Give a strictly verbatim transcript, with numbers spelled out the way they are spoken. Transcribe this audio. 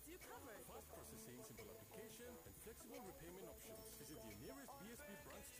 has you covered. Fast processing, simple application, and flexible repayment options. Visit your nearest B S B branch